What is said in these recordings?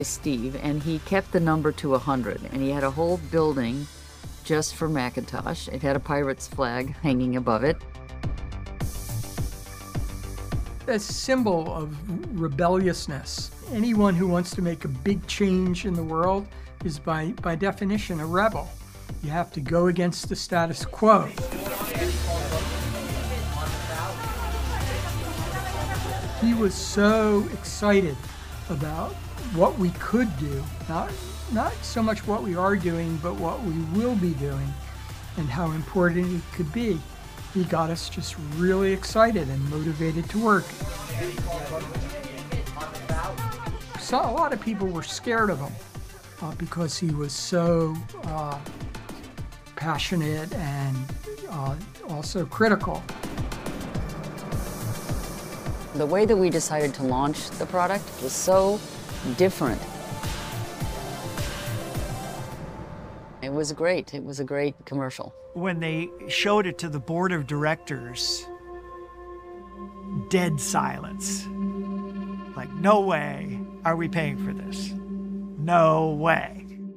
Steve, and he kept the number to 100, and he had a whole building just for Macintosh. It had a pirate's flag hanging above it. A symbol of rebelliousness. Anyone who wants to make a big change in the world is by definition a rebel. You have to go against the status quo. He was so excited about what we could do, not so much what we are doing, but what we will be doing and how important it could be. He got us just really excited and motivated to work. So a lot of people were scared of him because he was so passionate and also critical. The way that we decided to launch the product was so different. It was great. It was a great commercial. When they showed it to the board of directors, dead silence. Like, no way are we paying for this. No way.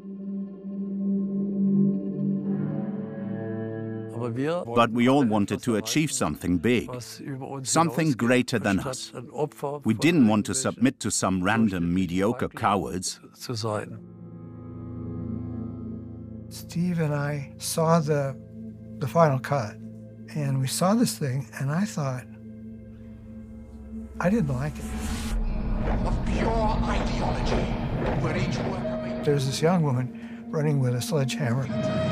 But we all wanted to achieve something big, something greater than us. We didn't want to submit to some random mediocre cowards. Steve and I saw the final cut, and we saw this thing, and I thought, I didn't like it. Of pure ideology, where each worker may... There's this young woman running with a sledgehammer.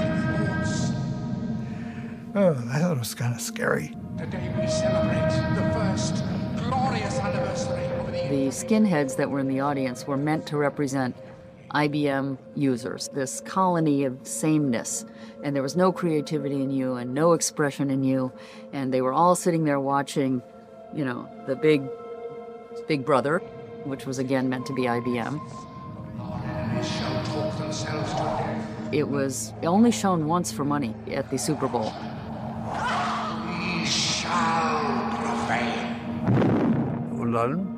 Oh, I thought it was kind of scary. Today we celebrate the first glorious anniversary of The skinheads that were in the audience were meant to represent IBM users, this colony of sameness, and there was no creativity in you and no expression in you, and they were all sitting there watching, you know, the big brother, which was again meant to be IBM. It was only shown once for money at the Super Bowl. We shall prevail. And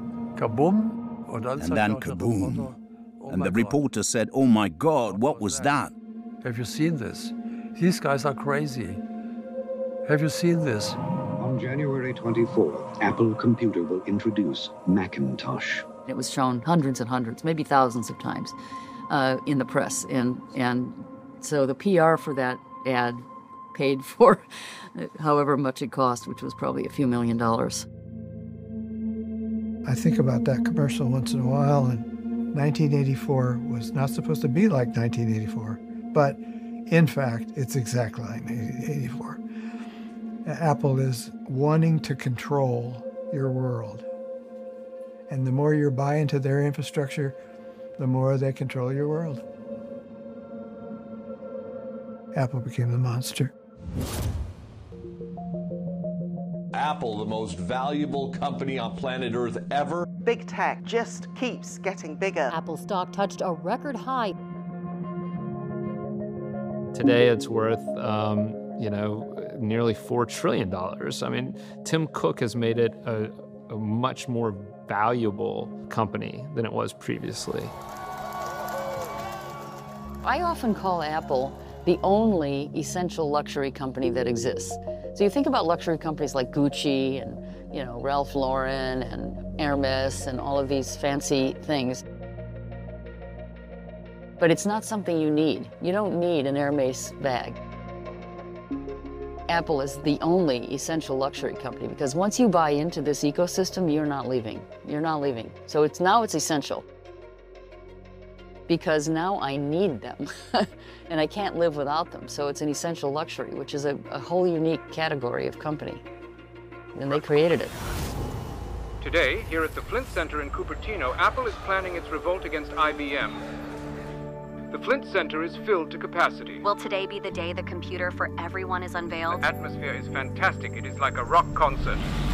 then kaboom. And the reporter said, "Oh my God, what was that?" Have you seen this? These guys are crazy. Have you seen this? On January 24th, Apple Computer will introduce Macintosh. It was shown hundreds and hundreds, maybe thousands of times in the press. And so the PR for that ad paid for however much it cost, which was probably a few $1 million. I think about that commercial once in a while, and 1984 was not supposed to be like 1984, but in fact, it's exactly like 1984. Apple is wanting to control your world. And the more you buy into their infrastructure, the more they control your world. Apple became the monster. Apple, the most valuable company on planet Earth ever. Big tech just keeps getting bigger. Apple stock touched a record high. Today it's worth, nearly $4 trillion. I mean, Tim Cook has made it a much more valuable company than it was previously. I often call Apple the only essential luxury company that exists. So you think about luxury companies like Gucci and, Ralph Lauren and Hermes and all of these fancy things. But it's not something you need. You don't need an Hermes bag. Apple is the only essential luxury company because once you buy into this ecosystem, you're not leaving. You're not leaving. So now it's essential. Because now I need them and I can't live without them. So it's an essential luxury, which is a whole unique category of company. And they created it. Today, here at the Flint Center in Cupertino, Apple is planning its revolt against IBM. The Flint Center is filled to capacity. Will today be the day the computer for everyone is unveiled? The atmosphere is fantastic. It is like a rock concert.